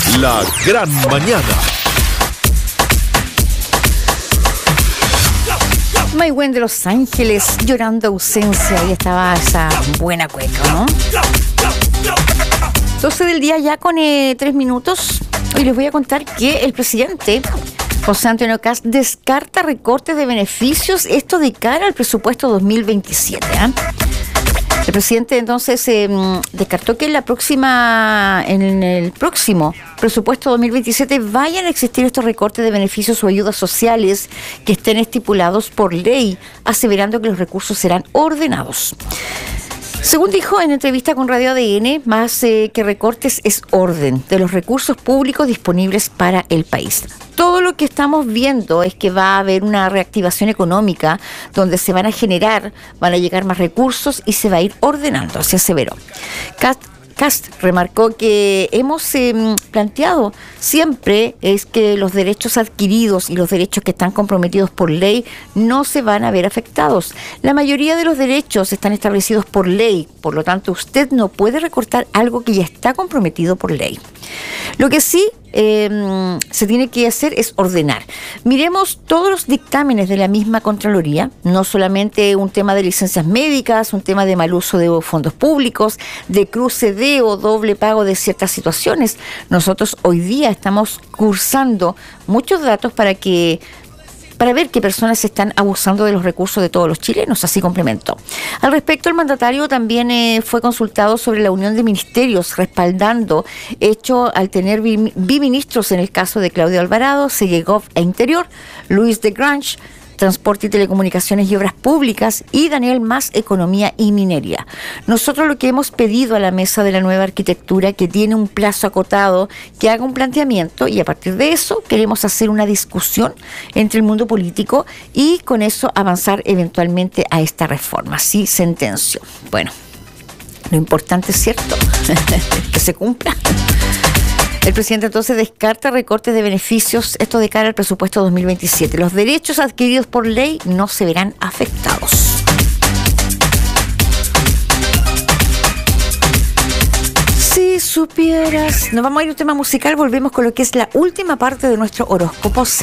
La gran mañana. Maigüen de Los Ángeles, llorando ausencia. Ahí estaba esa buena cueca, ¿no? 12 del día ya con 3 minutos. Hoy les voy a contar que el presidente José Antonio Kast descarta recortes de beneficios, esto de cara al presupuesto 2027, ¿eh? El presidente entonces descartó que en el próximo presupuesto 2027 vayan a existir estos recortes de beneficios o ayudas sociales que estén estipulados por ley, aseverando que los recursos serán ordenados. Según dijo en entrevista con Radio ADN, más que recortes es orden de los recursos públicos disponibles para el país. Todo lo que estamos viendo es que va a haber una reactivación económica donde van a llegar más recursos y se va a ir ordenando, así aseveró. Kast remarcó que hemos planteado siempre es que los derechos adquiridos y los derechos que están comprometidos por ley no se van a ver afectados. La mayoría de los derechos están establecidos por ley, por lo tanto usted no puede recortar algo que ya está comprometido por ley. Lo que sí se tiene que hacer es ordenar. Miremos todos los dictámenes de la misma Contraloría, no solamente un tema de licencias médicas, un tema de mal uso de fondos públicos, de cruce de o doble pago de ciertas situaciones. Nosotros hoy día estamos cursando muchos datos para ver qué personas están abusando de los recursos de todos los chilenos, así complementó. Al respecto, el mandatario también fue consultado sobre la unión de ministerios, respaldando hecho al tener biministros en el caso de Claudio Alvarado, Segegov e Interior, Luis de Grange, Transporte y Telecomunicaciones y Obras Públicas, y Daniel Mas, Economía y Minería. Nosotros lo que hemos pedido a la mesa de la nueva arquitectura, que tiene un plazo acotado, que haga un planteamiento, y a partir de eso queremos hacer una discusión entre el mundo político y con eso avanzar eventualmente a esta reforma. Sí, sentenció. Bueno, lo importante es cierto, que se cumpla. El presidente entonces descarta recortes de beneficios, esto de cara al presupuesto 2027. Los derechos adquiridos por ley no se verán afectados. Si supieras. Nos vamos a ir a un tema musical, volvemos con lo que es la última parte de nuestro horóscopo.